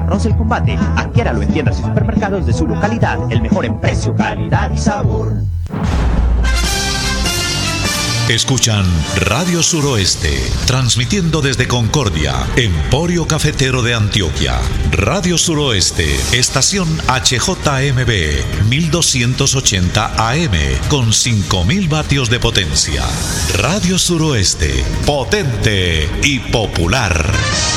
Arroz El Combate. Adquiéralo en tiendas y supermercados de su localidad. El mejor en precio, calidad y sabor. Escuchan Radio Suroeste, transmitiendo desde Concordia, Emporio Cafetero de Antioquia. Radio Suroeste, estación HJMB, 1280 AM, con 5000 vatios de potencia. Radio Suroeste, potente y popular.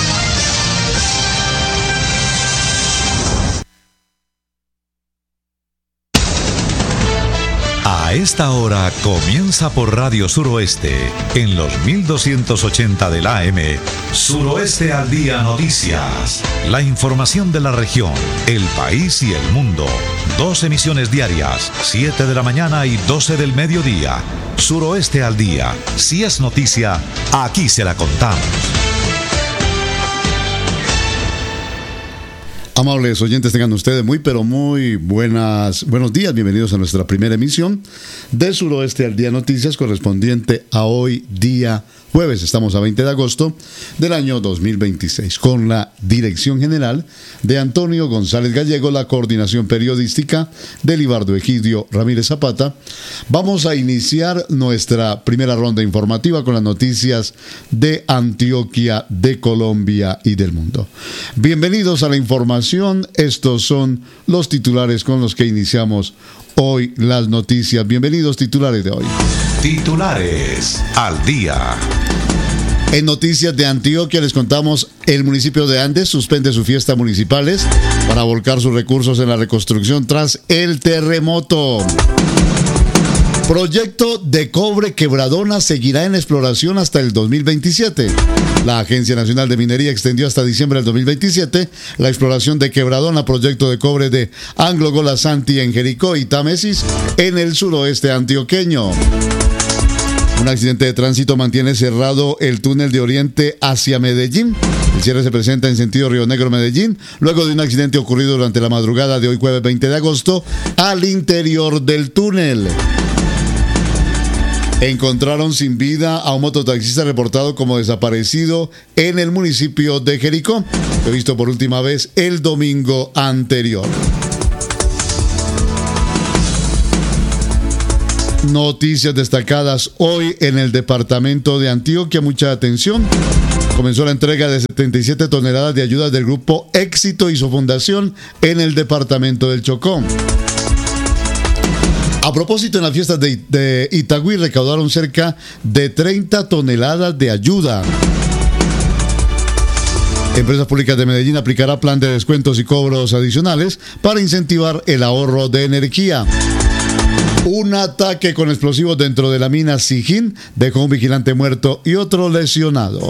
A esta hora comienza por Radio Suroeste, en los 1280 del AM, Suroeste al Día Noticias. La información de la región, el país y el mundo. 2 emisiones diarias, 7 de la mañana y 12 del mediodía. Suroeste al Día. Si es noticia, aquí se la contamos. Amables oyentes, tengan ustedes muy buenos días. Bienvenidos a nuestra primera emisión de Suroeste al Día Noticias, correspondiente a hoy, día jueves. Estamos a 20 de agosto del año 2026, con la dirección general de Antonio González Gallego, la coordinación periodística de Libardo Egidio Ramírez Zapata. Vamos a iniciar nuestra primera ronda informativa con las noticias de Antioquia, de Colombia y del mundo. Bienvenidos a la información. Estos son los titulares con los que iniciamos hoy las noticias. Bienvenidos, titulares de hoy. Titulares al día. En noticias de Antioquia les contamos: el municipio de Andes suspende sus fiestas municipales para volcar sus recursos en la reconstrucción tras el terremoto. Proyecto de cobre Quebradona seguirá en exploración hasta el 2027. La Agencia Nacional de Minería extendió hasta diciembre del 2027 la exploración de Quebradona, proyecto de cobre de Anglo Golasanti en Jericó y Támesis, en el suroeste antioqueño. Un accidente de tránsito mantiene cerrado el túnel de Oriente hacia Medellín. El cierre se presenta en sentido Río Negro-Medellín, luego de un accidente ocurrido durante la madrugada de hoy, jueves 20 de agosto, al interior del túnel. Encontraron sin vida a un mototaxista reportado como desaparecido en el municipio de Jericó. Fue visto por última vez el domingo anterior. Noticias destacadas hoy en el departamento de Antioquia. Mucha atención. Comenzó la entrega de 77 toneladas de ayudas del grupo Éxito y su fundación en el departamento del Chocó. A propósito, en las fiestas de Itagüí recaudaron cerca de 30 toneladas de ayuda. Empresas Públicas de Medellín aplicará plan de descuentos y cobros adicionales para incentivar el ahorro de energía. Un ataque con explosivos dentro de la mina Sijín dejó un vigilante muerto y otro lesionado.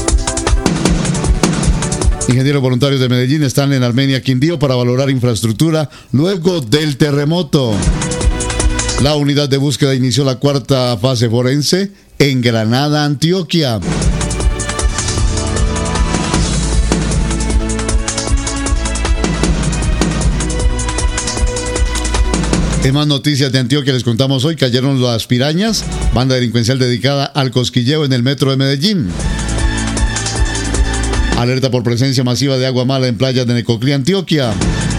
Ingenieros voluntarios de Medellín están en Armenia, Quindío, para valorar infraestructura luego del terremoto. La unidad de búsqueda inició la 4ª fase forense en Granada, Antioquia. En más noticias de Antioquia les contamos hoy: cayeron las pirañas, banda delincuencial dedicada al cosquilleo en el metro de Medellín. Alerta por presencia masiva de agua mala en playas de Necoclí, Antioquia.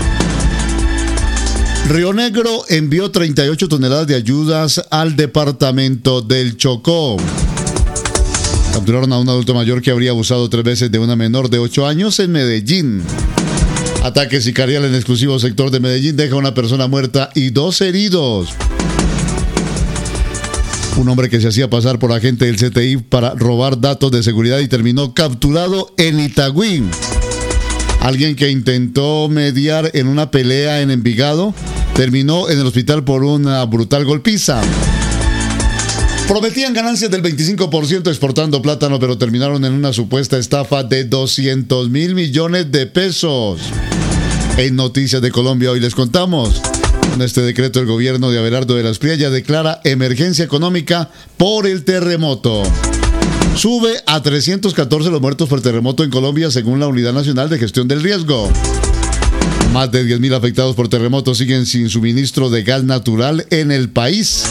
Río Negro envió 38 toneladas de ayudas al departamento del Chocó. Capturaron a un adulto mayor que habría abusado 3 veces de una menor de 8 años en Medellín. Ataque sicarial en exclusivo sector de Medellín deja una persona muerta y 2 heridos. Un hombre que se hacía pasar por agente del CTI para robar datos de seguridad y terminó capturado en Itagüí. Alguien que intentó mediar en una pelea en Envigado terminó en el hospital por una brutal golpiza. Prometían ganancias del 25% exportando plátano, pero terminaron en una supuesta estafa de 200.000 millones de pesos. En Noticias de Colombia hoy les contamos: con este decreto el gobierno de Abelardo de la Espriella declara emergencia económica por el terremoto. Sube a 314 los muertos por terremoto en Colombia, según la Unidad Nacional de Gestión del Riesgo. Más de 10.000 afectados por terremotos siguen sin suministro de gas natural en el país.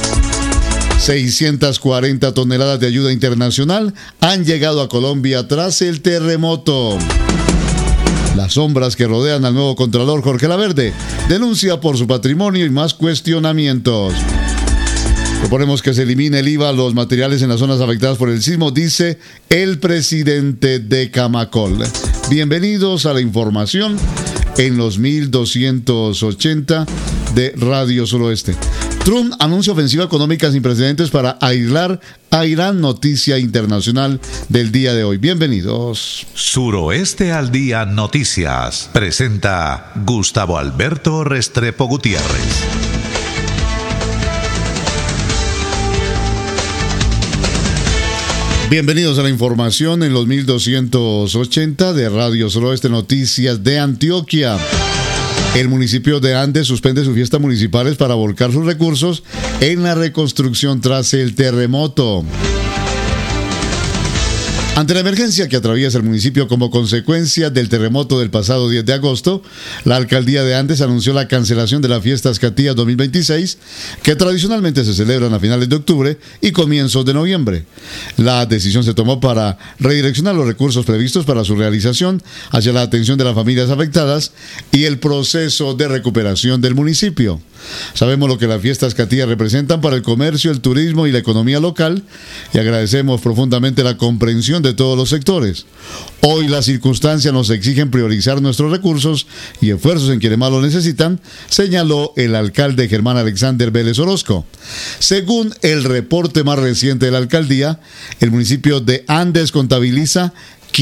640 toneladas de ayuda internacional han llegado a Colombia tras el terremoto. Las sombras que rodean al nuevo Contralor Jorge Laverde denuncia por su patrimonio y más cuestionamientos. Proponemos que se elimine el IVA a los materiales en las zonas afectadas por el sismo, dice el presidente de Camacol. Bienvenidos a la información en los 1280 de Radio Suroeste. Trump anuncia ofensiva económica sin precedentes para aislar a Irán, noticia internacional del día de hoy. Bienvenidos. Suroeste al Día Noticias presenta Gustavo Alberto Restrepo Gutiérrez. Bienvenidos a la información en los 1280 de Radio Suroeste Noticias de Antioquia. El municipio de Andes suspende sus fiestas municipales para volcar sus recursos en la reconstrucción tras el terremoto. Ante la emergencia que atraviesa el municipio como consecuencia del terremoto del pasado 10 de agosto, la alcaldía de Andes anunció la cancelación de las fiestas Catías 2026, que tradicionalmente se celebran a finales de octubre y comienzos de noviembre. La decisión se tomó para redireccionar los recursos previstos para su realización hacia la atención de las familias afectadas y el proceso de recuperación del municipio. Sabemos lo que las fiestas Catías representan para el comercio, el turismo y la economía local, y agradecemos profundamente la comprensión de todos los sectores. Hoy las circunstancias nos exigen priorizar nuestros recursos y esfuerzos en quienes más lo necesitan, señaló el alcalde Germán Alexander Vélez Orozco. Según el reporte más reciente de la alcaldía, el municipio de Andes contabiliza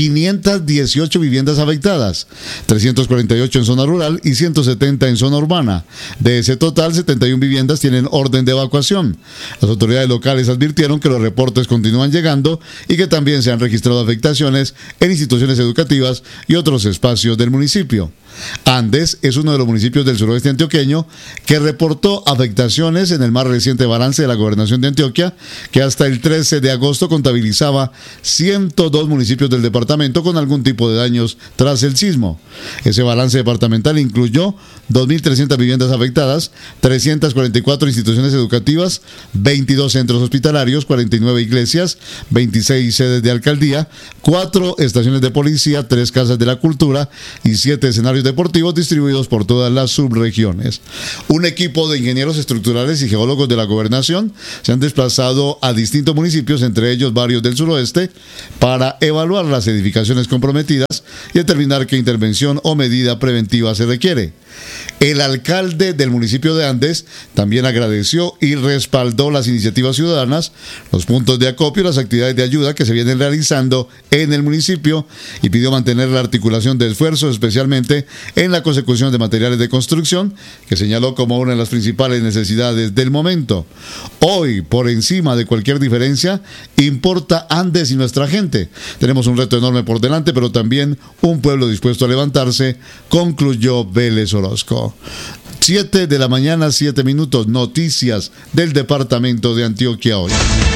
518 viviendas afectadas, 348 en zona rural y 170 en zona urbana. De ese total, 71 viviendas tienen orden de evacuación. Las autoridades locales advirtieron que los reportes continúan llegando y que también se han registrado afectaciones en instituciones educativas y otros espacios del municipio. Andes es uno de los municipios del suroeste antioqueño que reportó afectaciones en el más reciente balance de la Gobernación de Antioquia, que hasta el 13 de agosto contabilizaba 102 municipios del departamento con algún tipo de daños tras el sismo. Ese balance departamental incluyó 2.300 viviendas afectadas, 344 instituciones educativas, 22 centros hospitalarios, 49 iglesias, 26 sedes de alcaldía, 4 estaciones de policía, 3 casas de la cultura y 7 escenarios deportivos distribuidos por todas las subregiones. Un equipo de ingenieros estructurales y geólogos de la gobernación se han desplazado a distintos municipios, entre ellos varios del suroeste, para evaluar las edificaciones comprometidas y determinar qué intervención o medida preventiva se requiere. El alcalde del municipio de Andes también agradeció y respaldó las iniciativas ciudadanas, los puntos de acopio y las actividades de ayuda que se vienen realizando en el municipio y pidió mantener la articulación de esfuerzos, especialmente en la consecución de materiales de construcción, que señaló como una de las principales necesidades del momento. Hoy, por encima de cualquier diferencia, importa Andes y nuestra gente. Tenemos un reto enorme por delante, pero también un pueblo dispuesto a levantarse, concluyó Vélez Orozco. 7 de la mañana, 7 minutos, noticias del departamento de Antioquia hoy.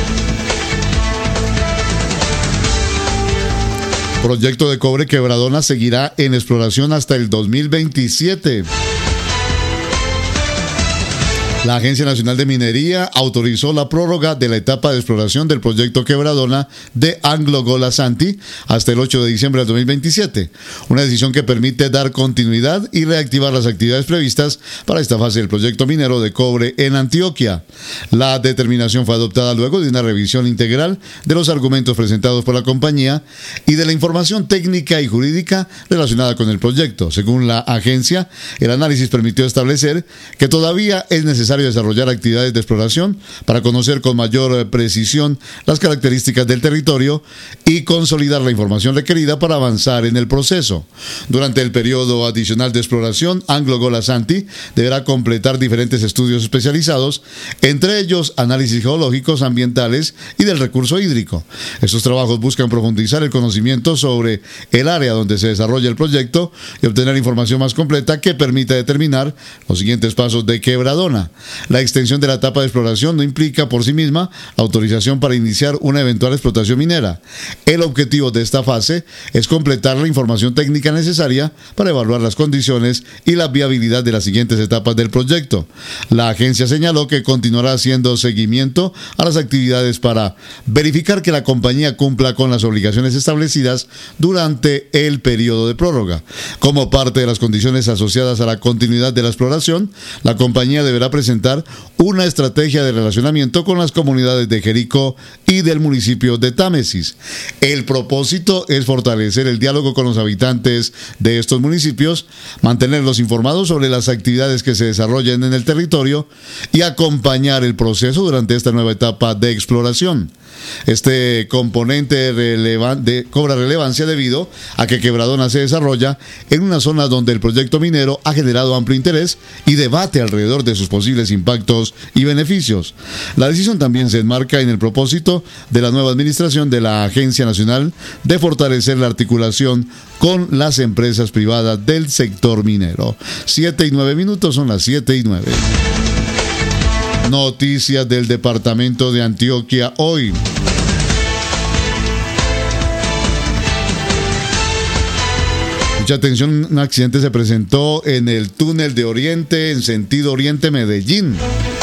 Proyecto de cobre Quebradona seguirá en exploración hasta el 2027. La Agencia Nacional de Minería autorizó la prórroga de la etapa de exploración del proyecto Quebradona de Anglo Gold Ashanti hasta el 8 de diciembre del 2027, una decisión que permite dar continuidad y reactivar las actividades previstas para esta fase del proyecto minero de cobre en Antioquia. La determinación fue adoptada luego de una revisión integral de los argumentos presentados por la compañía y de la información técnica y jurídica relacionada con el proyecto. Según la agencia, el análisis permitió establecer que todavía es necesario desarrollar actividades de exploración para conocer con mayor precisión las características del territorio y consolidar la información requerida para avanzar en el proceso. Durante el periodo adicional de exploración, Anglo Gold Ashanti deberá completar diferentes estudios especializados, entre ellos análisis geológicos, ambientales y del recurso hídrico. Estos trabajos buscan profundizar el conocimiento sobre el área donde se desarrolla el proyecto y obtener información más completa que permita determinar los siguientes pasos de Quebradona. La extensión de la etapa de exploración no implica por sí misma autorización para iniciar una eventual explotación minera. El objetivo de esta fase es completar la información técnica necesaria para evaluar las condiciones y la viabilidad de las siguientes etapas del proyecto. La agencia señaló que continuará haciendo seguimiento a las actividades para verificar que la compañía cumpla con las obligaciones establecidas durante el periodo de prórroga. Como parte de las condiciones asociadas a la continuidad de la exploración, la compañía deberá presentar una estrategia de relacionamiento con las comunidades de Jericó y del municipio de Támesis. El propósito es fortalecer el diálogo con los habitantes de estos municipios, mantenerlos informados sobre las actividades que se desarrollen en el territorio y acompañar el proceso durante esta nueva etapa de exploración. Este componente cobra relevancia debido a que Quebradona se desarrolla en una zona donde el proyecto minero ha generado amplio interés y debate alrededor de sus posibles impactos y beneficios. La decisión también se enmarca en el propósito de la nueva administración de la Agencia Nacional de fortalecer la articulación con las empresas privadas del sector minero. 7:09 son las 7:09. Noticias del departamento de Antioquia hoy. Mucha atención, un accidente se presentó en el túnel de Oriente en sentido Oriente-Medellín.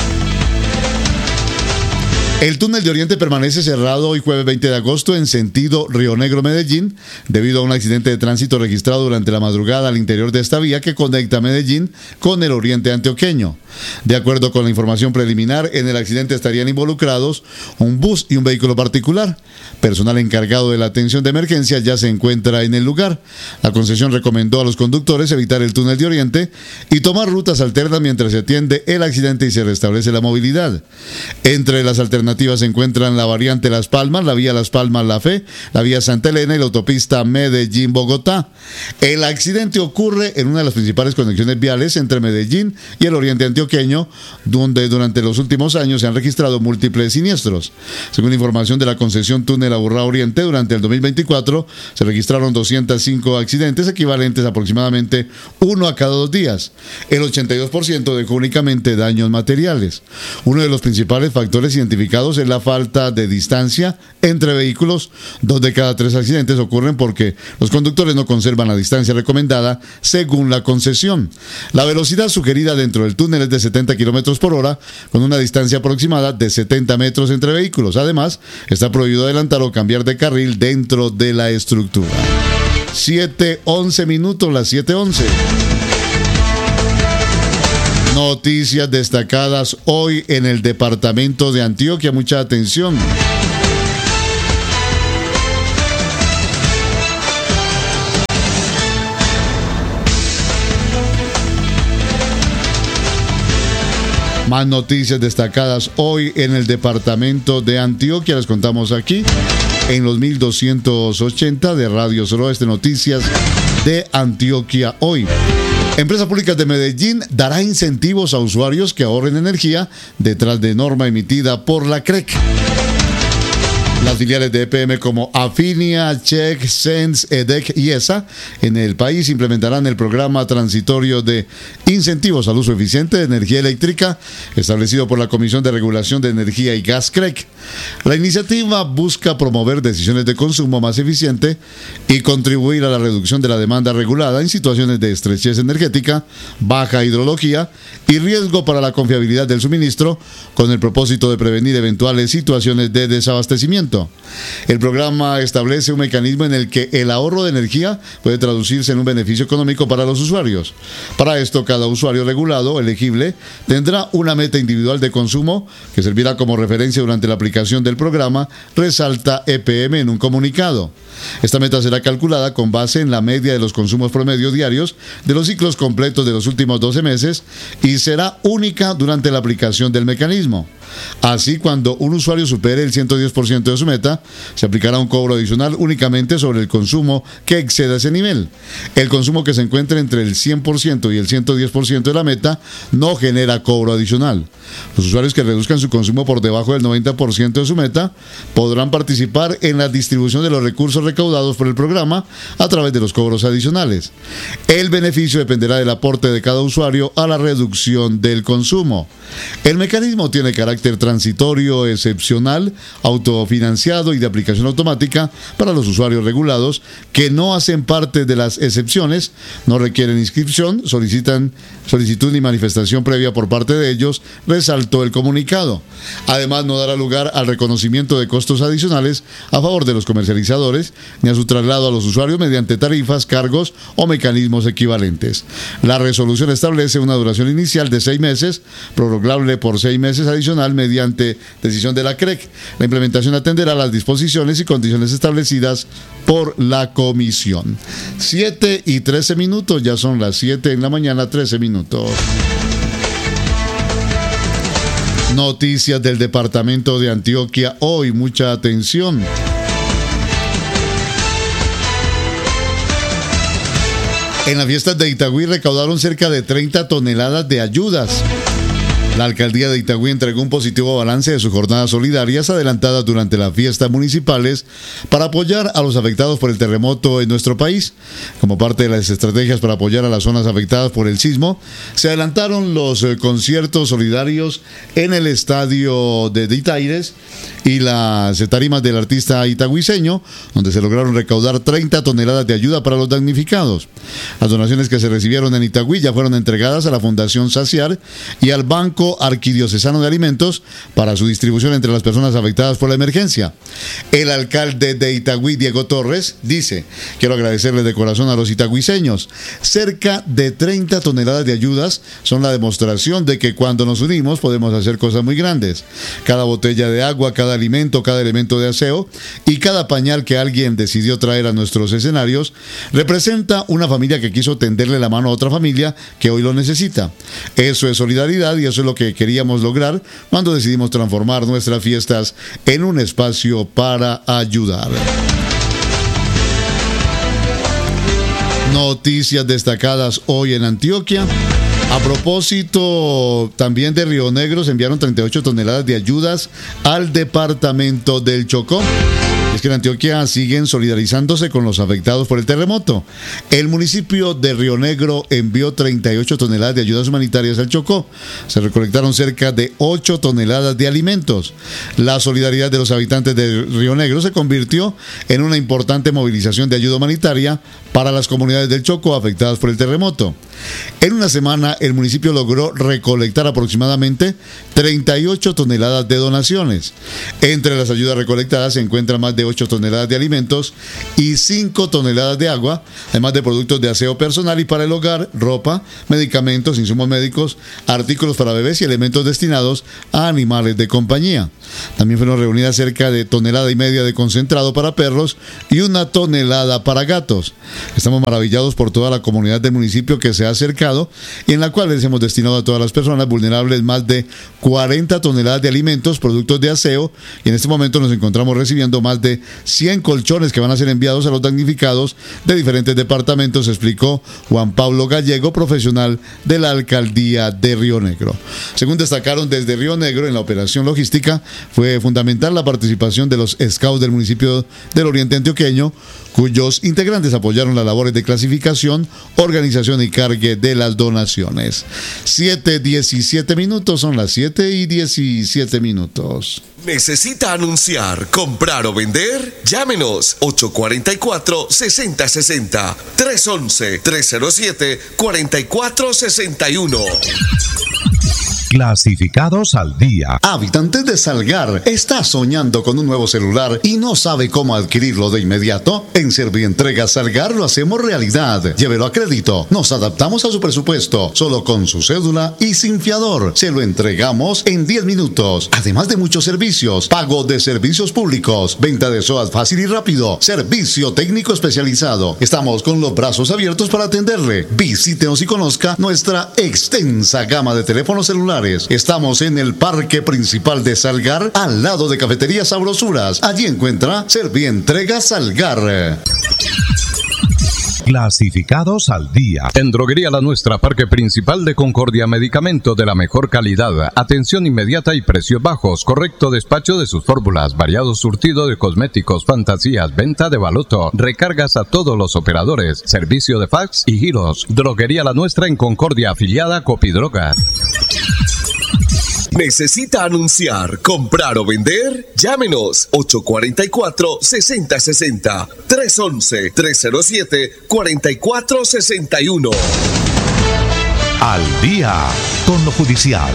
El túnel de Oriente permanece cerrado hoy jueves 20 de agosto en sentido Río Negro-Medellín debido a un accidente de tránsito registrado durante la madrugada al interior de esta vía que conecta Medellín con el oriente antioqueño. De acuerdo con la información preliminar, en el accidente estarían involucrados un bus y un vehículo particular. Personal encargado de la atención de emergencia ya se encuentra en el lugar. La concesión recomendó a los conductores evitar el túnel de Oriente y tomar rutas alternas mientras se atiende el accidente y se restablece la movilidad. Entre las alternativas se encuentran la variante Las Palmas, la vía Las Palmas-La Fe, la vía Santa Elena y la autopista Medellín-Bogotá. El accidente ocurre en una de las principales conexiones viales entre Medellín y el oriente antioqueño, donde durante los últimos años se han registrado múltiples siniestros. Según información de la concesión Túnel Aburrá Oriente, durante el 2024 se registraron 205 accidentes, equivalentes a aproximadamente 1 a cada 2 días. El 82% dejó únicamente daños materiales. Uno de los principales factores identificados es la falta de distancia entre vehículos. 2 de cada 3 accidentes ocurren porque los conductores no conservan la distancia recomendada según la concesión. La velocidad sugerida dentro del túnel es de 70 kilómetros por hora, con una distancia aproximada de 70 metros entre vehículos. Además, está prohibido adelantar o cambiar de carril dentro de la estructura. 7:11, las 7:11. Noticias destacadas hoy en el departamento de Antioquia. Mucha atención. Más noticias destacadas hoy en el departamento de Antioquia. Les contamos aquí en los 1280 de Radio Suroeste. Noticias de Antioquia hoy. Empresas Públicas de Medellín dará incentivos a usuarios que ahorren energía detrás de norma emitida por la CREC. Las filiales de EPM como Afinia, Check, Sense, EDEC y ESA en el país implementarán el programa transitorio de incentivos al uso eficiente de energía eléctrica establecido por la Comisión de Regulación de Energía y Gas CREC. La iniciativa busca promover decisiones de consumo más eficiente y contribuir a la reducción de la demanda regulada en situaciones de estrechez energética, baja hidrología y riesgo para la confiabilidad del suministro, con el propósito de prevenir eventuales situaciones de desabastecimiento. El programa establece un mecanismo en el que el ahorro de energía puede traducirse en un beneficio económico para los usuarios. Para esto, cada usuario regulado elegible tendrá una meta individual de consumo que servirá como referencia durante la aplicación del programa, resalta EPM en un comunicado. Esta meta será calculada con base en la media de los consumos promedio diarios de los ciclos completos de los últimos 12 meses y será única durante la aplicación del mecanismo. Así, cuando un usuario supere el 110% de su su meta, se aplicará un cobro adicional únicamente sobre el consumo que exceda ese nivel. El consumo que se encuentre entre el 100% y el 110% de la meta no genera cobro adicional. Los usuarios que reduzcan su consumo por debajo del 90% de su meta podrán participar en la distribución de los recursos recaudados por el programa a través de los cobros adicionales. El beneficio dependerá del aporte de cada usuario a la reducción del consumo. El mecanismo tiene carácter transitorio, excepcional, autofinanciado y de aplicación automática para los usuarios regulados que no hacen parte de las excepciones, no requieren inscripción, solicitud ni manifestación previa por parte de ellos, resaltó el comunicado. Además, no dará lugar al reconocimiento de costos adicionales a favor de los comercializadores ni a su traslado a los usuarios mediante tarifas, cargos o mecanismos equivalentes. La resolución establece una duración inicial de 6 meses, prorrogable por 6 meses adicional mediante decisión de la CREC. La implementación atenderá las disposiciones y condiciones establecidas por la comisión. 7:13, ya son las 7 en la mañana, 13 minutos. Noticias del departamento de Antioquia hoy, mucha atención. En las fiestas de Itagüí recaudaron cerca de 30 toneladas de ayudas. La alcaldía de Itagüí entregó un positivo balance de sus jornadas solidarias adelantadas durante las fiestas municipales para apoyar a los afectados por el terremoto en nuestro país. Como parte de las estrategias para apoyar a las zonas afectadas por el sismo, se adelantaron los conciertos solidarios en el estadio de Ditaires y las tarimas del artista itagüiseño, donde se lograron recaudar 30 toneladas de ayuda para los damnificados. Las donaciones que se recibieron en Itagüí ya fueron entregadas a la Fundación Saciar y al Banco Arquidiocesano de Alimentos para su distribución entre las personas afectadas por la emergencia. El alcalde de Itagüí, Diego Torres, dice: quiero agradecerle de corazón a los itagüiseños. Cerca de 30 toneladas de ayudas son la demostración de que cuando nos unimos podemos hacer cosas muy grandes. Cada botella de agua, cada alimento, cada elemento de aseo y cada pañal que alguien decidió traer a nuestros escenarios representa una familia que quiso tenderle la mano a otra familia que hoy lo necesita. Eso es solidaridad y eso es lo que queríamos lograr cuando decidimos transformar nuestras fiestas en un espacio para ayudar. Noticias destacadas hoy en Antioquia. A propósito también de Río Negro, se enviaron 38 toneladas de ayudas al departamento del Chocó. Es que en Antioquia siguen solidarizándose con los afectados por el terremoto. El municipio de Río Negro envió 38 toneladas de ayudas humanitarias al Chocó. Se recolectaron cerca de 8 toneladas de alimentos. La solidaridad de los habitantes de Río Negro se convirtió en una importante movilización de ayuda humanitaria para las comunidades del Chocó afectadas por el terremoto. En una semana, el municipio logró recolectar aproximadamente 38 toneladas de donaciones. Entre las ayudas recolectadas se encuentran más de 8 toneladas de alimentos y 5 toneladas de agua, además de productos de aseo personal y para el hogar, ropa, medicamentos, insumos médicos, artículos para bebés y elementos destinados a animales de compañía. También fueron reunidas cerca de 1,5 toneladas de concentrado para perros y 1 tonelada para gatos. Estamos maravillados por toda la comunidad del municipio que se ha acercado y en la cual les hemos destinado a todas las personas vulnerables más de 40 toneladas de alimentos, productos de aseo, y en este momento nos encontramos recibiendo más de 100 colchones que van a ser enviados a los damnificados de diferentes departamentos, explicó Juan Pablo Gallego, profesional de la alcaldía de Río Negro. Según destacaron desde Río Negro, en la operación logística fue fundamental la participación de los scouts del municipio del Oriente Antioqueño, cuyos integrantes apoyaron las labores de clasificación, organización y cargue de las donaciones. 7:17, son las 7:17. ¿Necesita anunciar, comprar o vender? Llámenos 844-6060 311-307-4461. Clasificados al día. Habitante de Salgar, ¿está soñando con un nuevo celular y no sabe cómo adquirirlo de inmediato? En Servientrega Salgar lo hacemos realidad. Llévelo a crédito. Nos adaptamos a su presupuesto, solo con su cédula y sin fiador. Se lo entregamos en 10 minutos. Además de muchos servicios, pago de servicios públicos, venta de SOAT fácil y rápido, servicio técnico especializado. Estamos con los brazos abiertos para atenderle. Visítenos y conozca nuestra extensa gama de teléfonos celulares. celulares. Estamos en el Parque Principal de Salgar, al lado de Cafetería Sabrosuras. Allí encuentra Servientrega Salgar. Clasificados al día. En Droguería La Nuestra, Parque Principal de Concordia, medicamento de la mejor calidad, atención inmediata y precios bajos, correcto despacho de sus fórmulas, variado surtido de cosméticos, fantasías, venta de baloto, recargas a todos los operadores, servicio de fax y giros. Droguería La Nuestra en Concordia, afiliada a Copidroga. ¿Necesita anunciar, comprar o vender? Llámenos 844-6060, 311-307-4461. Al día con lo judicial.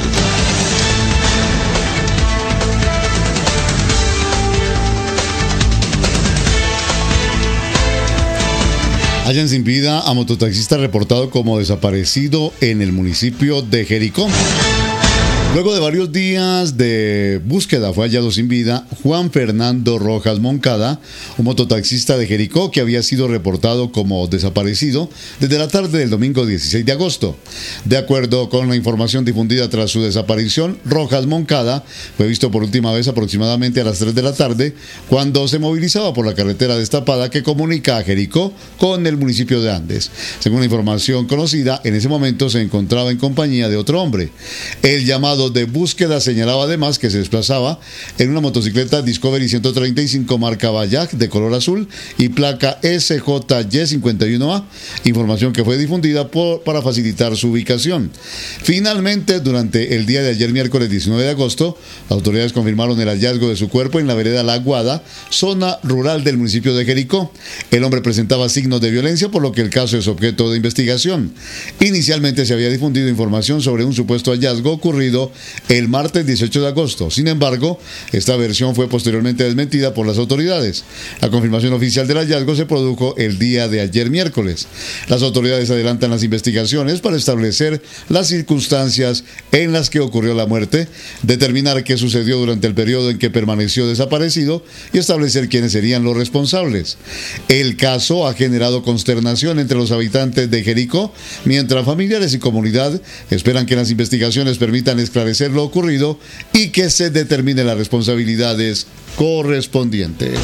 Hallan sin vida a mototaxista reportado como desaparecido en el municipio de Jericó. Luego de varios días de búsqueda fue hallado sin vida Juan Fernando Rojas Moncada, un mototaxista de Jericó que había sido reportado como desaparecido desde la tarde del domingo 16 de agosto. De acuerdo con la información difundida tras su desaparición, Rojas Moncada fue visto por última vez aproximadamente a las 3 de la tarde cuando se movilizaba por la carretera destapada que comunica a Jericó con el municipio de Andes. Según la información conocida, en ese momento se encontraba en compañía de otro hombre. El llamado de búsqueda señalaba además que se desplazaba en una motocicleta Discovery 135 marca Bayak de color azul y placa SJY51A, información que fue difundida para facilitar su ubicación. Finalmente, durante el día de ayer, miércoles 19 de agosto, las autoridades confirmaron el hallazgo de su cuerpo en la vereda La Aguada, zona rural del municipio de Jericó. El hombre presentaba signos de violencia, por lo que el caso es objeto de investigación. Inicialmente se había difundido información sobre un supuesto hallazgo ocurrido el martes 18 de agosto. Sin embargo, esta versión fue posteriormente desmentida por las autoridades. La confirmación oficial del hallazgo se produjo el día de ayer miércoles. Las autoridades adelantan las investigaciones para establecer las circunstancias en las que ocurrió la muerte, determinar qué sucedió durante el periodo en que permaneció desaparecido y establecer quiénes serían los responsables. El caso ha generado consternación entre los habitantes de Jericó, mientras familiares y comunidad esperan que las investigaciones permitan esclarecer lo ocurrido y que se determinen las responsabilidades correspondientes.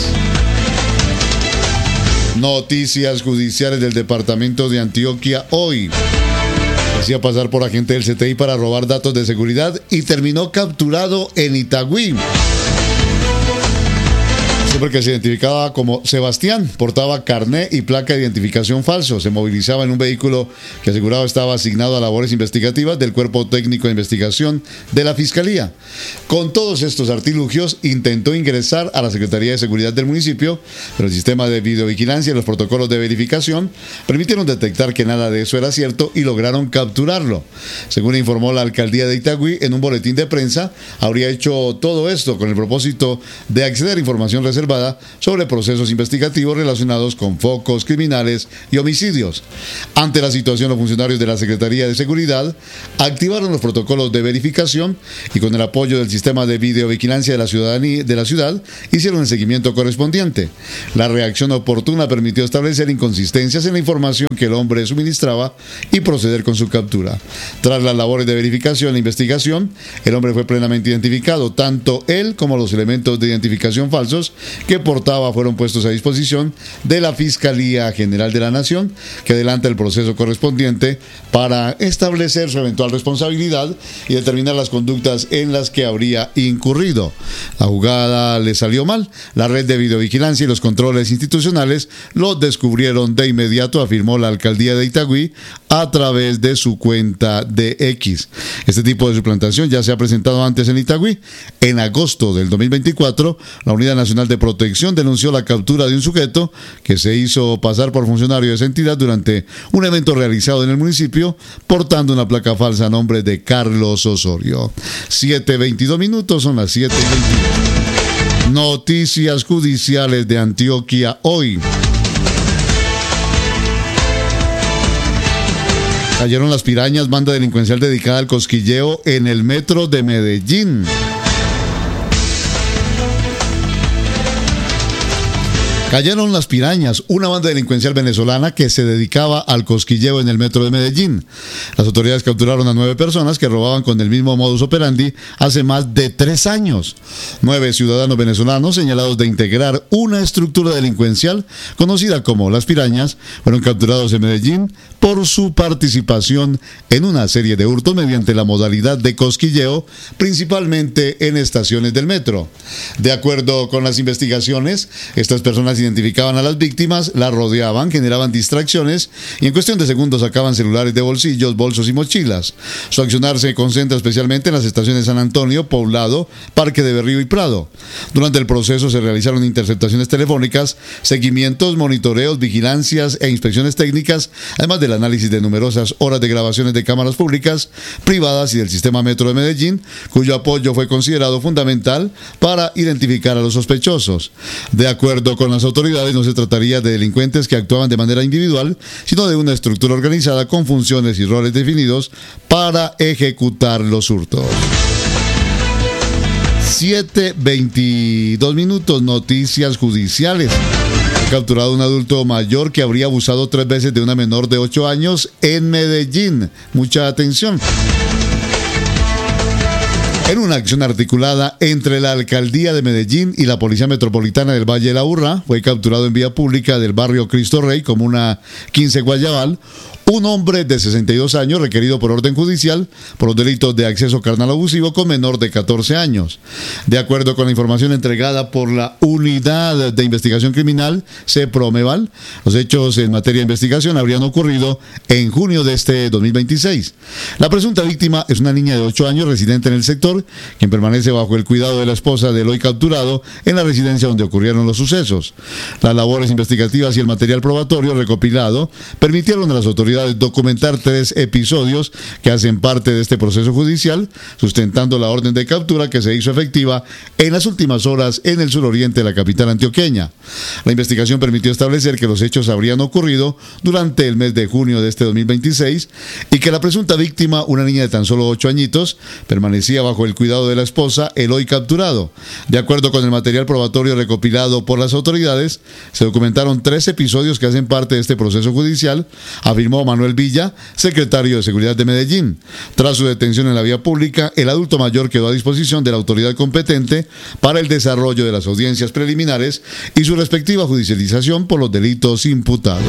Noticias judiciales del departamento de Antioquia hoy. Hacía pasar por agente del CTI para robar datos de seguridad y terminó capturado en Itagüí. Porque se identificaba como Sebastián, portaba carné y placa de identificación falso, se movilizaba en un vehículo que aseguraba estaba asignado a labores investigativas del Cuerpo Técnico de Investigación de la Fiscalía. Con todos estos artilugios intentó ingresar a la Secretaría de Seguridad del municipio, pero el sistema de videovigilancia y los protocolos de verificación permitieron detectar que nada de eso era cierto y lograron capturarlo. Según informó la alcaldía de Itagüí en un boletín de prensa, habría hecho todo esto con el propósito de acceder a información reservada sobre procesos investigativos relacionados con focos criminales y homicidios. Ante la situación, los funcionarios de la Secretaría de Seguridad activaron los protocolos de verificación y con el apoyo del sistema de videovigilancia de la ciudad hicieron el seguimiento correspondiente. La reacción oportuna permitió establecer inconsistencias en la información que el hombre suministraba y proceder con su captura. Tras las labores de verificación e investigación, el hombre fue plenamente identificado. Tanto él como los elementos de identificación falsos que portaba fueron puestos a disposición de la Fiscalía General de la Nación, que adelanta el proceso correspondiente para establecer su eventual responsabilidad y determinar las conductas en las que habría incurrido. La jugada le salió mal. La red de videovigilancia y los controles institucionales lo descubrieron de inmediato, afirmó la alcaldía de Itagüí a través de su cuenta de X. Este tipo de suplantación ya se ha presentado antes en Itagüí. En agosto del 2024, la Unidad Nacional de Protección denunció la captura de un sujeto que se hizo pasar por funcionario de esa entidad durante un evento realizado en el municipio, portando una placa falsa a nombre de Carlos Osorio. 7:22 minutos, son las 7:22. Noticias judiciales de Antioquia hoy. Cayeron las pirañas, banda delincuencial dedicada al cosquilleo en el metro de Medellín. Cayeron las Pirañas, una banda delincuencial venezolana que se dedicaba al cosquilleo en el metro de Medellín. Las autoridades capturaron a 9 personas que robaban con el mismo modus operandi hace más de 3 años. 9 ciudadanos venezolanos señalados de integrar una estructura delincuencial conocida como Las Pirañas fueron capturados en Medellín por su participación en una serie de hurtos mediante la modalidad de cosquilleo, principalmente en estaciones del metro. De acuerdo con las investigaciones, estas personas identificaban a las víctimas, las rodeaban, generaban distracciones y en cuestión de segundos sacaban celulares de bolsillos, bolsos y mochilas. Su accionar se concentra especialmente en las estaciones San Antonio, Poblado, Parque de Berrío y Prado. Durante el proceso se realizaron interceptaciones telefónicas, seguimientos, monitoreos, vigilancias e inspecciones técnicas, además del análisis de numerosas horas de grabaciones de cámaras públicas, privadas y del sistema Metro de Medellín, cuyo apoyo fue considerado fundamental para identificar a los sospechosos. De acuerdo con las autoridades, no se trataría de delincuentes que actuaban de manera individual, sino de una estructura organizada con funciones y roles definidos para ejecutar los hurtos. 7:22 minutos, noticias judiciales. Capturado un adulto mayor que habría abusado 3 veces de una menor de 8 años en Medellín. Mucha atención. En una acción articulada entre la Alcaldía de Medellín y la Policía Metropolitana del Valle de la Aburrá, fue capturado en vía pública del barrio Cristo Rey, comuna 15 Guayabal, un hombre de 62 años requerido por orden judicial por los delitos de acceso carnal abusivo con menor de 14 años. De acuerdo con la información entregada por la Unidad de Investigación Criminal, CEPROMEVAL, los hechos en materia de investigación habrían ocurrido en junio de este 2026. La presunta víctima es una niña de 8 años residente en el sector, quien permanece bajo el cuidado de la esposa del hoy capturado en la residencia donde ocurrieron los sucesos. Las labores investigativas y el material probatorio recopilado permitieron a las autoridades documentar 3 episodios que hacen parte de este proceso judicial, sustentando la orden de captura que se hizo efectiva en las últimas horas en el suroriente de la capital antioqueña. La investigación permitió establecer que los hechos habrían ocurrido durante el mes de junio de este 2026 y que la presunta víctima, una niña de tan solo 8 añitos, permanecía bajo el cuidado de la esposa, el hoy capturado. De acuerdo con el material probatorio recopilado por las autoridades, se documentaron 3 episodios que hacen parte de este proceso judicial, afirmó Manuel Villa, secretario de Seguridad de Medellín. Tras su detención en la vía pública, el adulto mayor quedó a disposición de la autoridad competente para el desarrollo de las audiencias preliminares y su respectiva judicialización por los delitos imputados.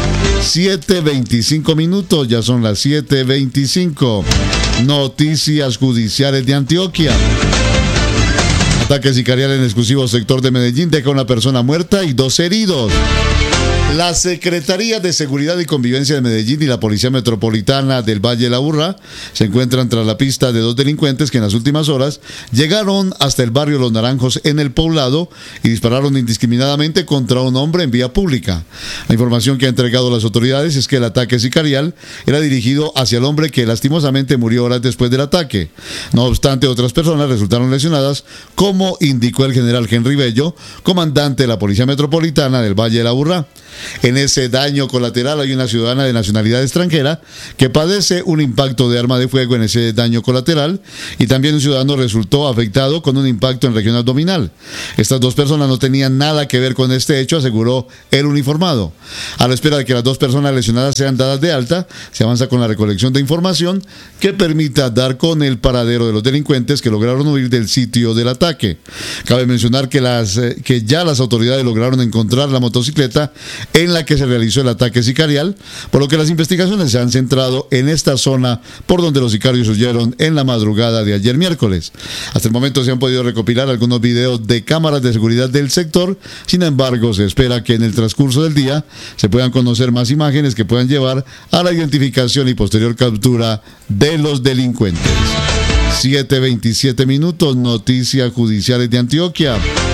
7:25 minutos, ya son las 7:25. Noticias judiciales de Antioquia. Ataque sicarial en el exclusivo sector de Medellín deja una persona muerta y 2 heridos. La Secretaría de Seguridad y Convivencia de Medellín y la Policía Metropolitana del Valle de la Aburrá se encuentran tras la pista de 2 delincuentes que en las últimas horas llegaron hasta el barrio Los Naranjos en el Poblado y dispararon indiscriminadamente contra un hombre en vía pública. La información que han entregado las autoridades es que el ataque sicarial era dirigido hacia el hombre que lastimosamente murió horas después del ataque. No obstante, otras personas resultaron lesionadas, como indicó el general Henry Bello, comandante de la Policía Metropolitana del Valle de la Aburrá. En ese daño colateral hay una ciudadana de nacionalidad extranjera que padece un impacto de arma de fuego en ese daño colateral y también un ciudadano resultó afectado con un impacto en región abdominal. Estas 2 personas no tenían nada que ver con este hecho, aseguró el uniformado. A la espera de que las 2 personas lesionadas sean dadas de alta, se avanza con la recolección de información que permita dar con el paradero de los delincuentes que lograron huir del sitio del ataque. Cabe mencionar que ya las autoridades lograron encontrar la motocicleta en la que se realizó el ataque sicarial, por lo que las investigaciones se han centrado en esta zona por donde los sicarios huyeron en la madrugada de ayer miércoles. Hasta el momento se han podido recopilar algunos videos de cámaras de seguridad del sector, sin embargo se espera que en el transcurso del día se puedan conocer más imágenes que puedan llevar a la identificación y posterior captura de los delincuentes. 7:27 minutos, noticias judiciales de Antioquia.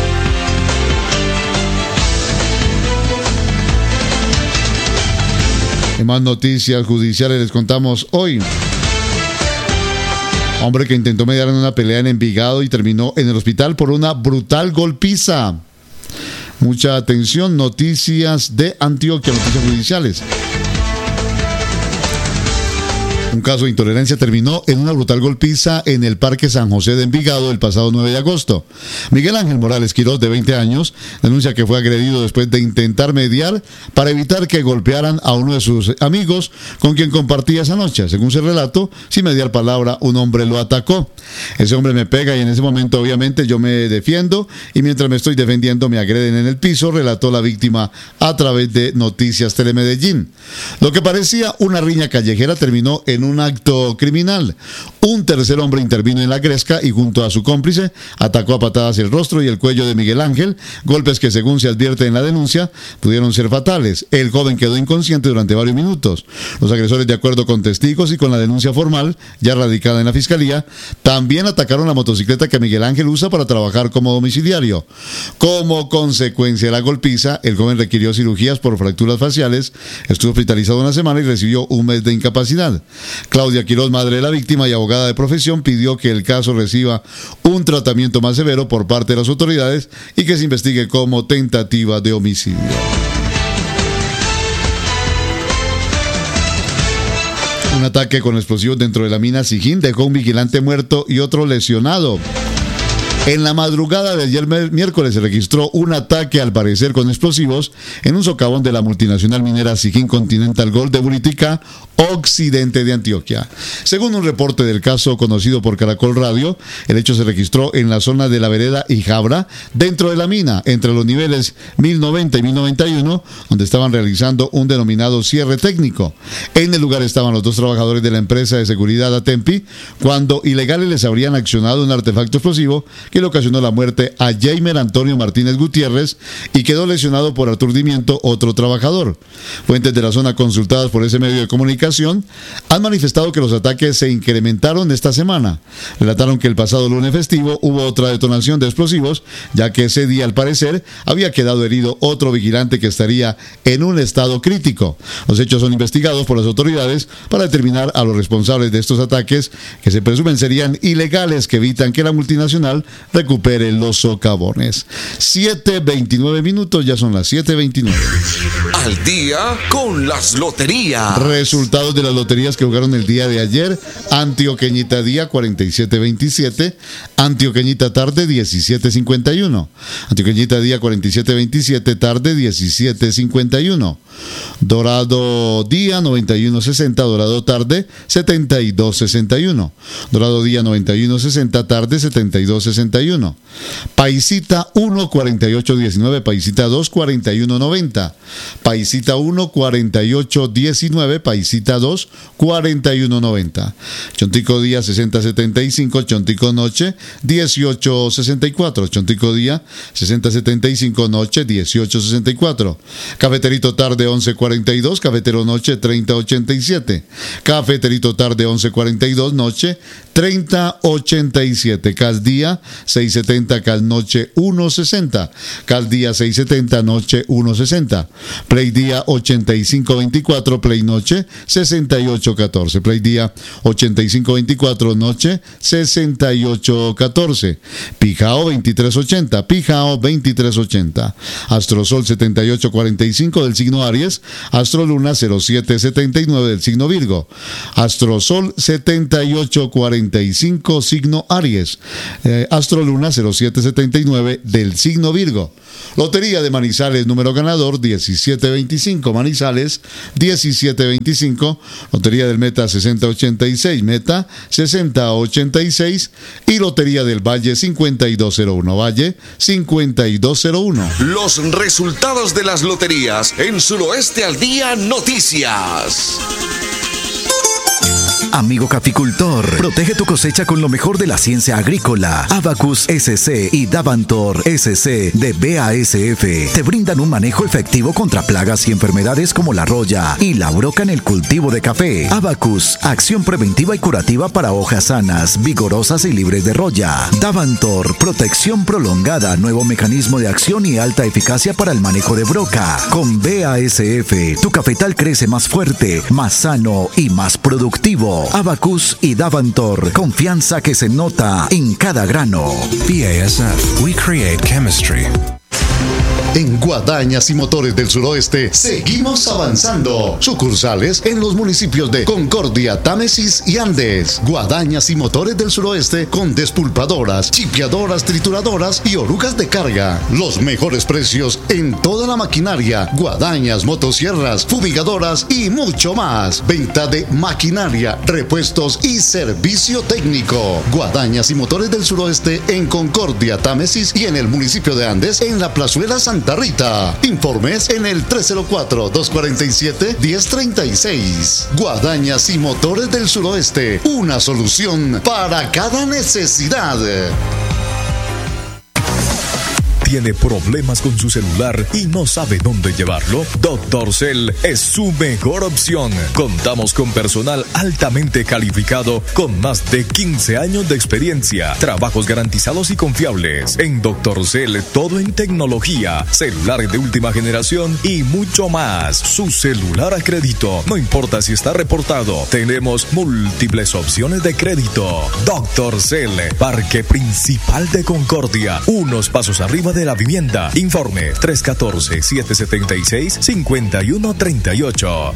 En más noticias judiciales les contamos hoy. Hombre que intentó mediar en una pelea en Envigado y terminó en el hospital por una brutal golpiza. Mucha atención, noticias de Antioquia, noticias judiciales. Un caso de intolerancia terminó en una brutal golpiza en el Parque San José de Envigado el pasado 9 de agosto. Miguel Ángel Morales Quiroz, de 20 años, denuncia que fue agredido después de intentar mediar para evitar que golpearan a uno de sus amigos con quien compartía esa noche. Según su relato, sin mediar palabra, un hombre lo atacó. Ese hombre me pega y en ese momento obviamente yo me defiendo y mientras me estoy defendiendo me agreden en el piso, relató la víctima a través de Noticias Telemedellín. Lo que parecía una riña callejera terminó en un acto criminal. Un tercer hombre intervino en la gresca y junto a su cómplice atacó a patadas el rostro y el cuello de Miguel Ángel, golpes que según se advierte en la denuncia pudieron ser fatales. El joven quedó inconsciente durante varios minutos. Los agresores, de acuerdo con testigos y con la denuncia formal ya radicada en la fiscalía, también atacaron la motocicleta que Miguel Ángel usa para trabajar como domiciliario. Como consecuencia de la golpiza, el joven requirió cirugías por fracturas faciales, estuvo hospitalizado una semana y recibió un mes de incapacidad. Claudia Quiroz, madre de la víctima y abogada de profesión, pidió que el caso reciba un tratamiento más severo por parte de las autoridades y que se investigue como tentativa de homicidio. Un ataque con explosivos dentro de la mina Sijín dejó un vigilante muerto y otro lesionado. En la madrugada de ayer miércoles se registró un ataque, al parecer con explosivos, en un socavón de la multinacional minera Sijín Continental Gold de Buritica, occidente de Antioquia. Según un reporte del caso conocido por Caracol Radio, el hecho se registró en la zona de la vereda Ijabra, dentro de la mina, entre los niveles 1090 y 1091, donde estaban realizando un denominado cierre técnico. En el lugar estaban los dos trabajadores de la empresa de seguridad Atempi, cuando ilegales les habrían accionado un artefacto explosivo que le ocasionó la muerte a Jaimer Antonio Martínez Gutiérrez y quedó lesionado por aturdimiento otro trabajador. Fuentes de la zona consultadas por ese medio de comunicación han manifestado que los ataques se incrementaron esta semana. Relataron que el pasado lunes festivo hubo otra detonación de explosivos, ya que ese día, al parecer, había quedado herido otro vigilante que estaría en un estado crítico. Los hechos son investigados por las autoridades para determinar a los responsables de estos ataques, que se presumen serían ilegales, que evitan que la multinacional recupere los socavones. 7:29 minutos, ya son las 7:29. Al día con las loterías. Resultados de las loterías que jugaron el día de ayer: Antioqueñita día 47-27, Antioqueñita tarde 17-51, Antioqueñita día 47-27, tarde 17-51, Dorado día 91-60, Dorado tarde 72-61, Dorado día 91-60, tarde 72-61, Paisita 1 48-19, Paisita 2 41-90, Paisita 1 48-19, Paisita 2 41-90, Chontico día 60-75, Chontico noche 18-64, Chontico día 60-75, noche 18-64, Cafeterito tarde 11-42, Cafetero noche 30-87, Cafeterito tarde 11-42, noche 30-87, Cas día 6-70, Cas noche 1-60, Cas día 6-70, noche 1-60, Play día 85-24, Play noche 68-14, Play día 85-24, noche 68-14, Pijao 23-80, Pijao 23-80, Astrosol 78-45 del signo Aries, Astroluna 07-79 del signo Virgo, Astrosol 78-45 signo Aries, Astroluna 07-79 del signo Virgo. Lotería de Manizales, número ganador 1725, Manizales 1725, Lotería del Meta 6086, Meta 6086 y Lotería del Valle 5201, Valle 5201. Los resultados de las loterías en Suroeste al Día Noticias. Amigo caficultor, protege tu cosecha con lo mejor de la ciencia agrícola. Abacus SC y Davantor SC de BASF te brindan un manejo efectivo contra plagas y enfermedades como la roya y la broca en el cultivo de café. Abacus, acción preventiva y curativa para hojas sanas, vigorosas y libres de roya. Davantor, protección prolongada, nuevo mecanismo de acción y alta eficacia para el manejo de broca. Con BASF, tu cafetal crece más fuerte, más sano y más productivo. Abacus y Davantor, confianza que se nota en cada grano. BASF, we create chemistry. En Guadañas y Motores del Suroeste seguimos avanzando. Sucursales en los municipios de Concordia, Támesis y Andes. Guadañas y Motores del Suroeste con despulpadoras, chipeadoras, trituradoras y orugas de carga. Los mejores precios en toda la maquinaria. Guadañas, motosierras, fumigadoras y mucho más. Venta de maquinaria, repuestos y servicio técnico. Guadañas y Motores del Suroeste en Concordia, Támesis y en el municipio de Andes en la Plazuela Santa Rita. Informes en el 304-247-1036. Guadañas y Motores del Suroeste, una solución para cada necesidad. ¿Tiene problemas con su celular y no sabe dónde llevarlo? Dr. Cell es su mejor opción. Contamos con personal altamente calificado con más de 15 años de experiencia, trabajos garantizados y confiables. En Dr. Cell, todo en tecnología, celulares de última generación y mucho más. Su celular a crédito, no importa si está reportado. Tenemos múltiples opciones de crédito. Dr. Cell, Parque Principal de Concordia, unos pasos arriba de la vivienda. Informe 314-776-5138.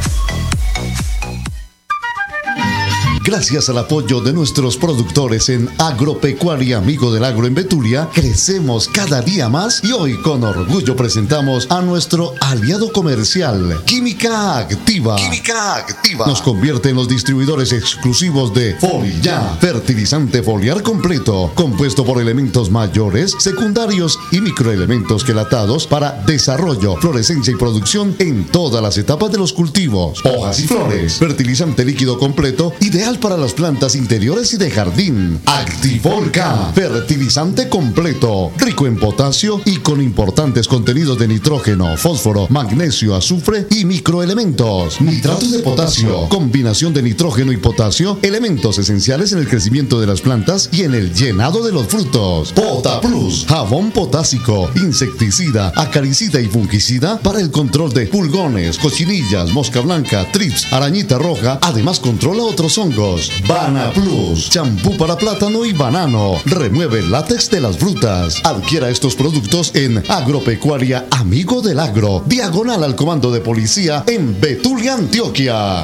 Gracias al apoyo de nuestros productores en Agropecuaria Amigo del Agro en Betulia, crecemos cada día más y hoy con orgullo presentamos a nuestro aliado comercial, Química Activa. Química Activa nos convierte en los distribuidores exclusivos de Folia, fertilizante foliar completo, compuesto por elementos mayores, secundarios y microelementos quelatados para desarrollo, florescencia y producción en todas las etapas de los cultivos, hojas y flores. Fertilizante líquido completo, ideal para las plantas interiores y de jardín. Activolca, fertilizante completo, rico en potasio y con importantes contenidos de nitrógeno, fósforo, magnesio, azufre y microelementos. Nitrato de potasio, combinación de nitrógeno y potasio, elementos esenciales en el crecimiento de las plantas y en el llenado de los frutos. Pota Plus, jabón potásico, insecticida, acaricida y fungicida para el control de pulgones, cochinillas, mosca blanca, trips, arañita roja, además controla otros hongos. Bana Plus, champú para plátano y banano, remueve el látex de las frutas. Adquiera estos productos en Agropecuaria Amigo del Agro, diagonal al Comando de Policía en Betulia, Antioquia.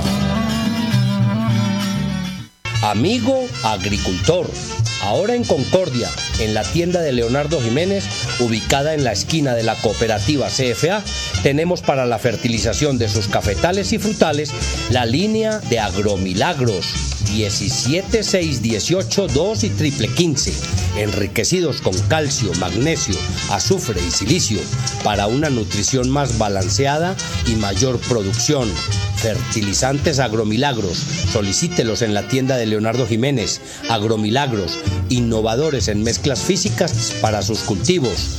Amigo agricultor, ahora en Concordia, en la tienda de Leonardo Jiménez, ubicada en la esquina de la cooperativa CFA, tenemos para la fertilización de sus cafetales y frutales la línea de Agromilagros 17, 6, 18, 2 y triple 15, enriquecidos con calcio, magnesio, azufre y silicio para una nutrición más balanceada y mayor producción. Fertilizantes Agromilagros, solicítelos en la tienda de Leonardo Jiménez. Agromilagros, innovadores en mezclas físicas para sus cultivos.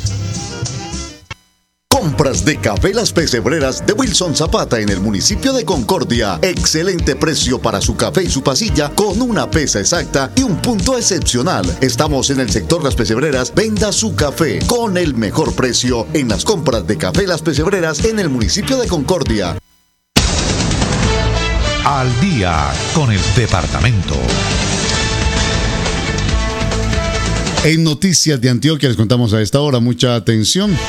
Compras de café Las Pesebreras de Wilson Zapata en el municipio de Concordia. Excelente precio para su café y su pasilla con una pesa exacta y un punto excepcional. Estamos en el sector Las Pesebreras. Venda su café con el mejor precio en las compras de café Las Pesebreras en el municipio de Concordia. Al día con el departamento. En Noticias de Antioquia les contamos a esta hora, mucha atención.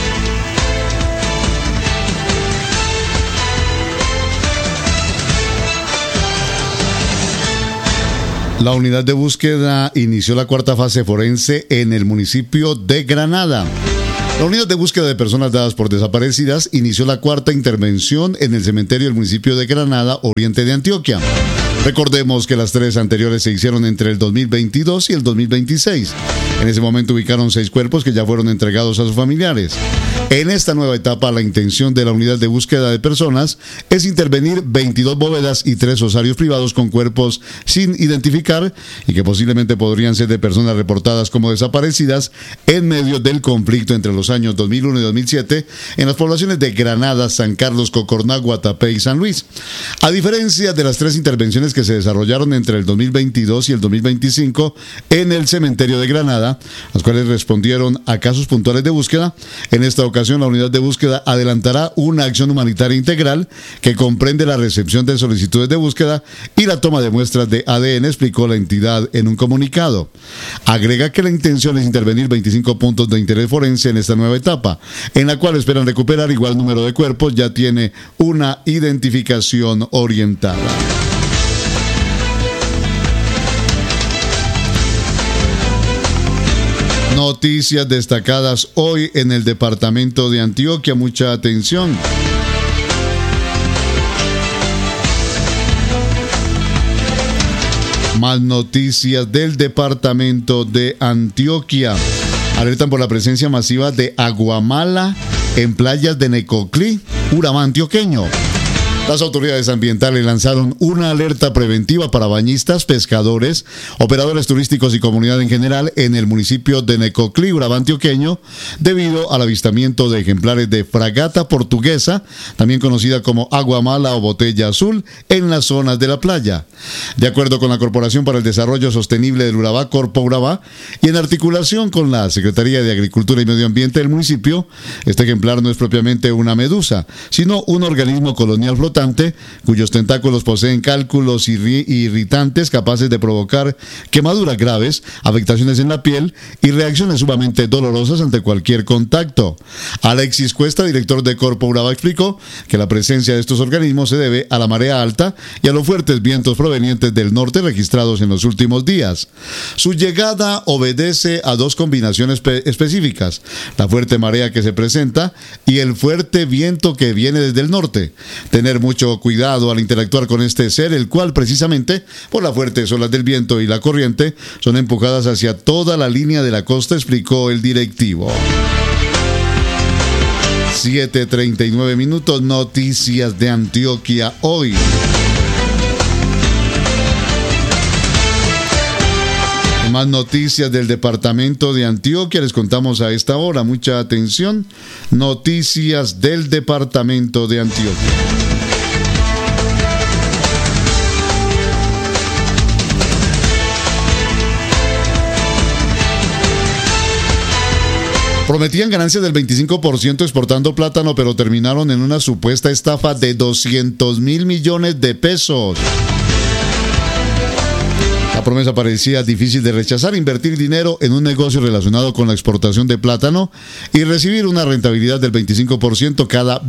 La unidad de búsqueda inició la cuarta fase forense en el municipio de Granada. La unidad de búsqueda de personas dadas por desaparecidas inició la cuarta intervención en el cementerio del municipio de Granada, oriente de Antioquia. Recordemos que las tres anteriores se hicieron entre el 2022 y el 2026. En ese momento ubicaron 6 cuerpos que ya fueron entregados a sus familiares. En esta nueva etapa, la intención de la unidad de búsqueda de personas es intervenir 22 bóvedas y 3 osarios privados con cuerpos sin identificar y que posiblemente podrían ser de personas reportadas como desaparecidas en medio del conflicto entre los años 2001 y 2007 en las poblaciones de Granada, San Carlos, Cocorná, Guatapé y San Luis. A diferencia de las 3 intervenciones que que se desarrollaron entre el 2022 y el 2025 en el cementerio de Granada, las cuales respondieron a casos puntuales de búsqueda. En esta ocasión, la unidad de búsqueda adelantará una acción humanitaria integral que comprende la recepción de solicitudes de búsqueda y la toma de muestras de ADN, explicó la entidad en un comunicado. Agrega que la intención es intervenir 25 puntos de interés forense en esta nueva etapa, en la cual esperan recuperar igual número de cuerpos. Ya tiene una identificación orientada. Noticias destacadas hoy en el departamento de Antioquia. Mucha atención. Más noticias del departamento de Antioquia. Alertan por la presencia masiva de aguamala en playas de Necoclí, Urabá antioqueño. Las autoridades ambientales lanzaron una alerta preventiva para bañistas, pescadores, operadores turísticos y comunidad en general en el municipio de Necoclí, Urabá antioqueño, debido al avistamiento de ejemplares de fragata portuguesa, también conocida como aguamala o botella azul, en las zonas de la playa. De acuerdo con la Corporación para el Desarrollo Sostenible del Urabá, Corpo Urabá, y en articulación con la Secretaría de Agricultura y Medio Ambiente del municipio, este ejemplar no es propiamente una medusa, sino un organismo colonial flotante cuyos tentáculos poseen cálculos irritantes capaces de provocar quemaduras graves, afectaciones en la piel y reacciones sumamente dolorosas ante cualquier contacto. Alexis Cuesta, director de Corpo Urabá, explicó que la presencia de estos organismos se debe a la marea alta y a los fuertes vientos provenientes del norte registrados en los últimos días. Su llegada obedece a dos combinaciones específicas: la fuerte marea que se presenta y el fuerte viento que viene desde el norte. Tener mucho cuidado al interactuar con este ser, el cual precisamente por las fuertes olas del viento y la corriente son empujadas hacia toda la línea de la costa, explicó el directivo. 7:39 minutos, noticias de Antioquia hoy. Más noticias del departamento de Antioquia les contamos a esta hora. Mucha atención, noticias del departamento de Antioquia. Prometían ganancias del 25% exportando plátano, pero terminaron en una supuesta estafa de 200.000 millones de pesos. La promesa parecía difícil de rechazar: invertir dinero en un negocio relacionado con la exportación de plátano y recibir una rentabilidad del 25% cada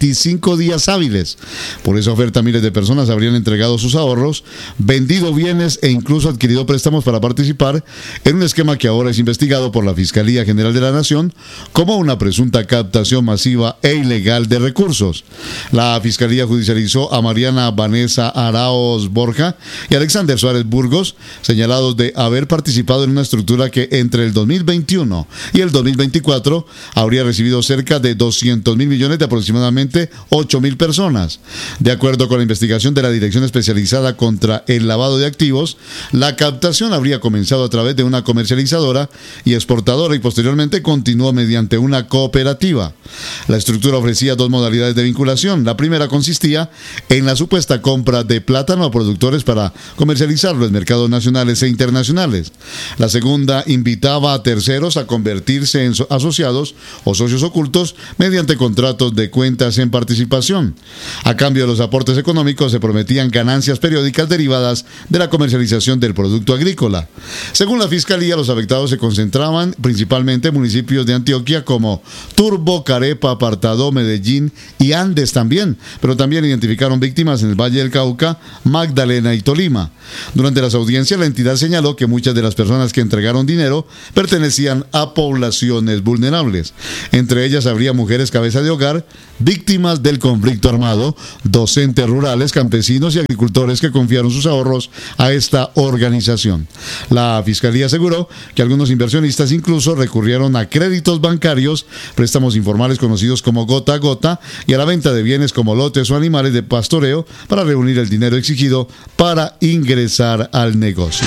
25 días hábiles. Por esa oferta, miles de personas habrían entregado sus ahorros, vendido bienes e incluso adquirido préstamos para participar en un esquema que ahora es investigado por la Fiscalía General de la Nación como una presunta captación masiva e ilegal de recursos. La Fiscalía judicializó a Mariana Vanessa Araoz Borja y Alexander Suárez Burgos, señalados de haber participado en una estructura que entre el 2021 y el 2024 habría recibido cerca de 200.000 millones de aproximadamente 8.000 personas. De acuerdo con la investigación de la Dirección Especializada contra el Lavado de Activos, la captación habría comenzado a través de una comercializadora y exportadora y posteriormente continuó mediante una cooperativa. La estructura ofrecía dos modalidades de vinculación. La primera consistía en la supuesta compra de plátano a productores para comercializarlo en mercados nacionales e internacionales. La segunda invitaba a terceros a convertirse en asociados o socios ocultos mediante contratos de cuentas en participación. A cambio de los aportes económicos se prometían ganancias periódicas derivadas de la comercialización del producto agrícola. Según la Fiscalía, los afectados se concentraban principalmente en municipios de Antioquia como Turbo, Carepa, Apartadó, Medellín y Andes también, pero también identificaron víctimas en el Valle del Cauca, Magdalena y Tolima. Durante las audiencias, la entidad señaló que muchas de las personas que entregaron dinero pertenecían a poblaciones vulnerables. Entre ellas habría mujeres cabeza de hogar, víctimas del conflicto armado, docentes rurales, campesinos y agricultores que confiaron sus ahorros a esta organización. La Fiscalía aseguró que algunos inversionistas incluso recurrieron a créditos bancarios, préstamos informales conocidos como gota a gota y a la venta de bienes como lotes o animales de pastoreo para reunir el dinero exigido para ingresar al negocio.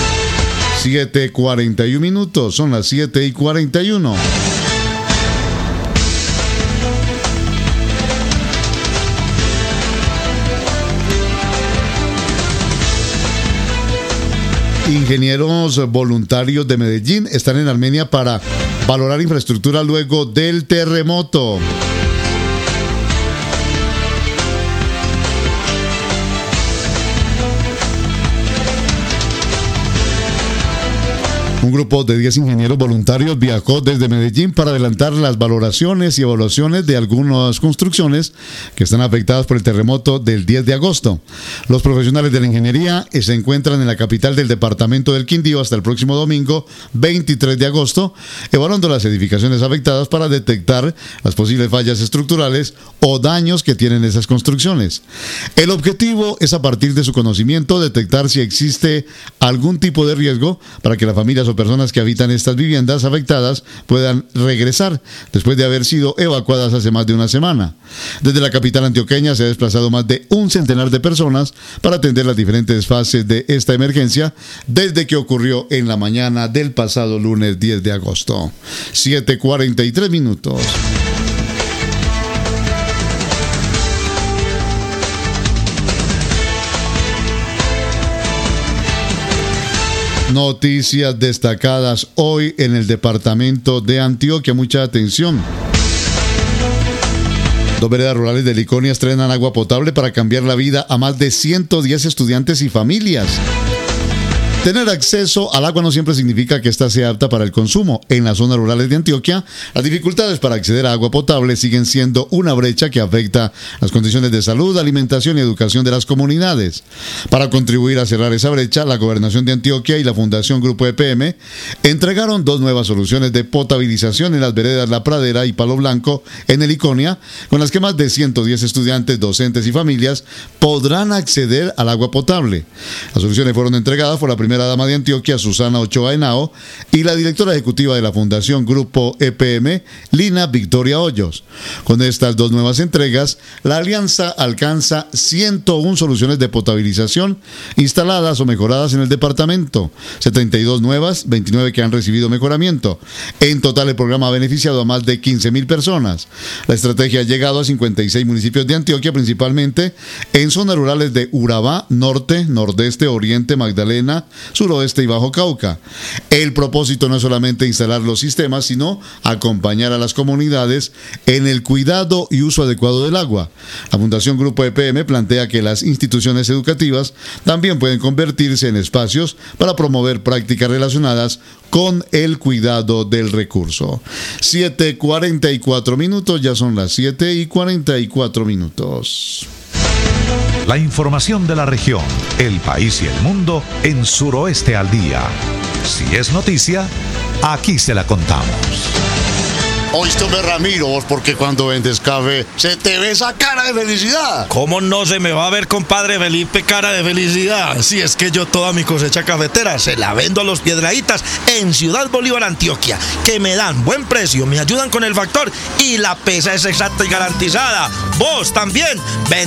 7:41 minutos, son las 7:41. Ingenieros voluntarios de Medellín están en Armenia para valorar infraestructura luego del terremoto. Un grupo de 10 ingenieros voluntarios viajó desde Medellín para adelantar las valoraciones y evaluaciones de algunas construcciones que están afectadas por el terremoto del 10 de agosto. Los profesionales de la ingeniería se encuentran en la capital del departamento del Quindío hasta el próximo domingo 23 de agosto, evaluando las edificaciones afectadas para detectar las posibles fallas estructurales o daños que tienen esas construcciones. El objetivo es, a partir de su conocimiento, detectar si existe algún tipo de riesgo para que las familias o personas que habitan estas viviendas afectadas puedan regresar después de haber sido evacuadas hace más de una semana. Desde la capital antioqueña se ha desplazado más de un centenar de personas para atender las diferentes fases de esta emergencia desde que ocurrió en la mañana del pasado lunes 10 de agosto. 7:43 minutos. Noticias destacadas hoy en el departamento de Antioquia. Mucha atención. 2 veredas rurales de Liconia estrenan agua potable para cambiar la vida a más de 110 estudiantes y familias. Tener acceso al agua no siempre significa que ésta sea apta para el consumo. En las zonas rurales de Antioquia, las dificultades para acceder a agua potable siguen siendo una brecha que afecta las condiciones de salud, alimentación y educación de las comunidades. Para contribuir a cerrar esa brecha, la Gobernación de Antioquia y la Fundación Grupo EPM entregaron 2 nuevas soluciones de potabilización en las veredas La Pradera y Palo Blanco en el Liconia, con las que más de 110 estudiantes, docentes y familias podrán acceder al agua potable. Las soluciones fueron entregadas por la primera dama de Antioquia, Susana Ochoa Henao, y la directora ejecutiva de la Fundación Grupo EPM, Lina Victoria Hoyos. Con estas 2 nuevas entregas, la alianza alcanza 101 soluciones de potabilización instaladas o mejoradas en el departamento, 72 nuevas, 29 que han recibido mejoramiento. En total, el programa ha beneficiado a más de 15,000 personas. La estrategia ha llegado a 56 municipios de Antioquia, principalmente en zonas rurales de Urabá, Norte, Nordeste, Oriente, Magdalena, Suroeste y Bajo Cauca. El propósito no es solamente instalar los sistemas, sino acompañar a las comunidades en el cuidado y uso adecuado del agua. La Fundación Grupo EPM plantea que las instituciones educativas también pueden convertirse en espacios para promover prácticas relacionadas con el cuidado del recurso. 7:44 minutos, ya son las 7:44 minutos. La información de la región, el país y el mundo en Suroeste al Día. Si es noticia, aquí se la contamos. Oíste, hombre, Ramiro, vos, porque cuando vendes café se te ve esa cara de felicidad. ¿Cómo no se me va a ver, compadre Felipe, cara de felicidad? Si es que yo toda mi cosecha cafetera se la vendo a los Piedraítas en Ciudad Bolívar, Antioquia, que me dan buen precio, me ayudan con el factor y la pesa es exacta y garantizada. Vos también, ven